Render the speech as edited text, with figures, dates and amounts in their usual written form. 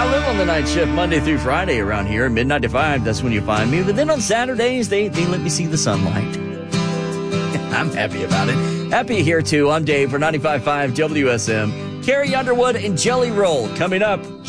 I live on the night shift Monday through Friday around here. Midnight to 5, that's when you find me. But then on Saturdays, they let me see the sunlight. I'm happy about it. Happy here, too. I'm Dave for 95.5 WSM. Carrie Underwood and Jelly Roll coming up.